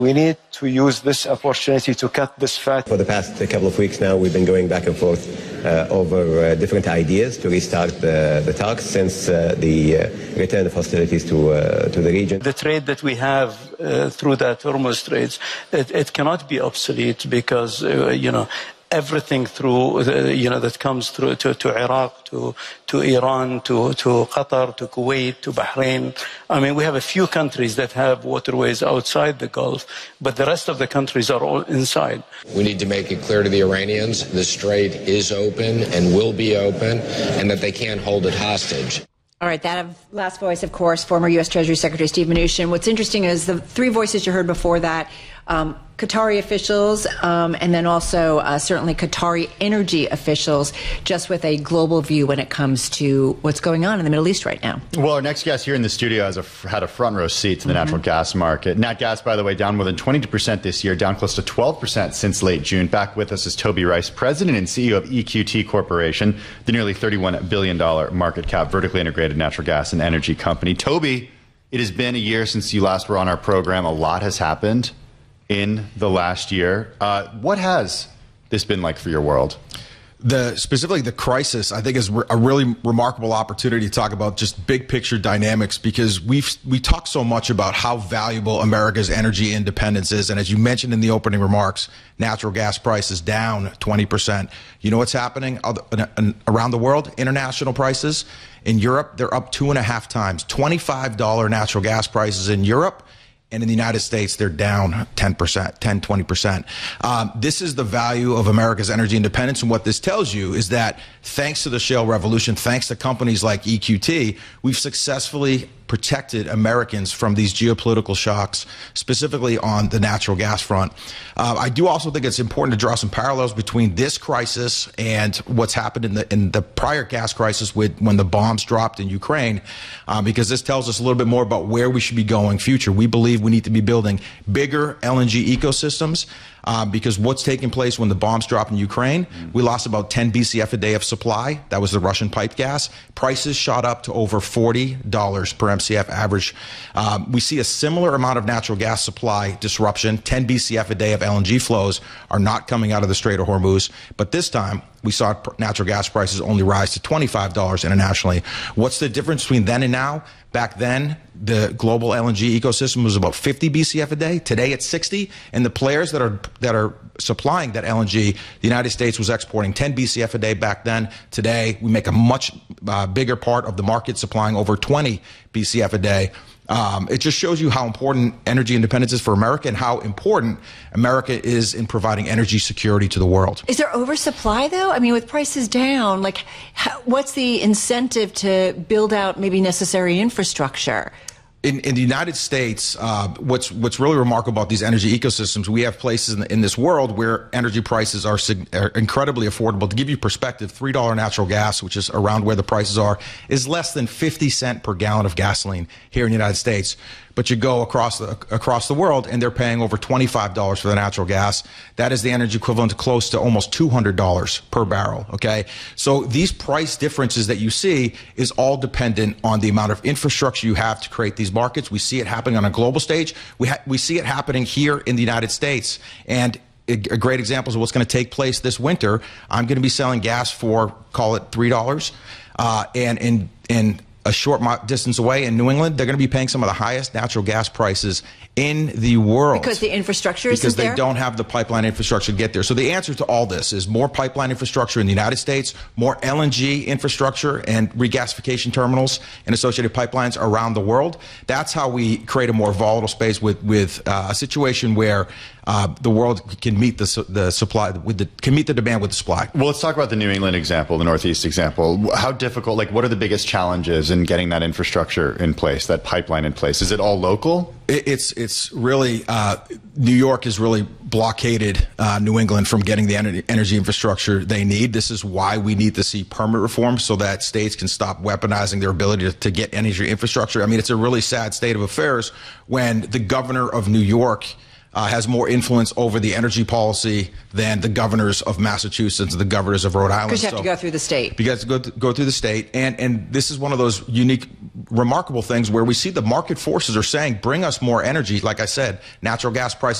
We need to use this opportunity to cut this fat. For the past couple of weeks now, we've been going back and forth over different ideas to restart the talks since the return of hostilities to the region. The trade that we have through that Hormuz Straits, it cannot be obsolete because, everything through, that comes through to Iraq, to Iran, to Qatar, to Kuwait, to Bahrain. I mean, we have a few countries that have waterways outside the Gulf, but the rest of the countries are all inside. We need to make it clear to the Iranians the strait is open and will be open, and that they can't hold it hostage. All right, that last voice, of course, former U.S. Treasury Secretary Steve Mnuchin. What's interesting is the three voices you heard before that, Qatari officials, and then also certainly Qatari energy officials, just with a global view when it comes to what's going on in the Middle East right now. Well, our next guest here in the studio had a front row seat to the natural gas market. Nat gas, by the way, down more than 22% this year, down close to 12% since late June. Back with us is Toby Rice, president and CEO of EQT Corporation, the nearly $31 billion market cap, vertically integrated natural gas and energy company. Toby, it has been a year since you last were on our program. A lot has happened in the last year. What has this been like for your world? Specifically the crisis, I think, is a really remarkable opportunity to talk about just big picture dynamics, because we talk so much about how valuable America's energy independence is. And as you mentioned in the opening remarks, natural gas prices down 20%. You know what's happening around the world? International prices in Europe, they're up 2.5 times. $25 natural gas prices in Europe. And in the United States, they're down 10%, 20%. This is the value of America's energy independence. And what this tells you is that thanks to the shale revolution, thanks to companies like EQT, we've successfully protected Americans from these geopolitical shocks, specifically on the natural gas front. I do also think it's important to draw some parallels between this crisis and what's happened in the prior gas crisis when the bombs dropped in Ukraine, because this tells us a little bit more about where we should be going future. We believe we need to be building bigger LNG ecosystems. Because what's taking place when the bombs dropped in Ukraine, we lost about 10 BCF a day of supply. That was the Russian pipe gas. Prices shot up to over $40 per MCF average. We see a similar amount of natural gas supply disruption. 10 BCF a day of LNG flows are not coming out of the Strait of Hormuz. But this time, we saw natural gas prices only rise to $25 internationally. What's the difference between then and now? Back then, the global LNG ecosystem was about 50 BCF a day. Today, it's 60. And the players that are supplying that LNG, the United States was exporting 10 BCF a day back then. Today, we make a much bigger part of the market, supplying over 20 BCF a day. It just shows you how important energy independence is for America and how important America is in providing energy security to the world. Is there oversupply, though? I mean, with prices down, what's the incentive to build out maybe necessary infrastructure? In the United States, what's really remarkable about these energy ecosystems, we have places in this world where energy prices are incredibly affordable. To give you perspective, $3 natural gas, which is around where the prices are, is less than 50 cents per gallon of gasoline here in the United States. But you go across the world, and they're paying over $25 for the natural gas. That is the energy equivalent to close to almost $200 per barrel. Okay, so these price differences that you see is all dependent on the amount of infrastructure you have to create these markets. We see it happening on a global stage. We see it happening here in the United States. And a great example is what's going to take place this winter. I'm going to be selling gas for, call it $3, and in a short distance away in New England, they're going to be paying some of the highest natural gas prices in the world. Because the infrastructure isn't there? Because they don't have the pipeline infrastructure to get there. So the answer to all this is more pipeline infrastructure in the United States, more LNG infrastructure and regasification terminals and associated pipelines around the world. That's how we create a more volatile space with a situation where the world can meet the supply can meet the demand with the supply. Well, let's talk about the New England example, the Northeast example. How difficult? What are the biggest challenges in getting that infrastructure in place, that pipeline in place? Is it all local? It's really New York has really blockaded New England from getting the energy infrastructure they need. This is why we need to see permit reform so that states can stop weaponizing their ability to get energy infrastructure. I mean, it's a really sad state of affairs when the governor of New York has more influence over the energy policy than the governors of Massachusetts and the governors of Rhode Island. Because you have to go through the state. You have to go through the state. And this is one of those unique remarkable things where we see the market forces are saying, bring us more energy. Like I said, natural gas prices